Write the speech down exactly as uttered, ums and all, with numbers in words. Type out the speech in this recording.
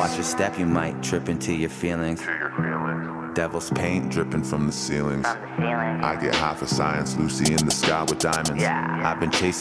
Watch your step, you might trip into your feelings. Devil's Paint dripping from the ceilings. I get high for science, Lucy in the sky with diamonds. I've been chasing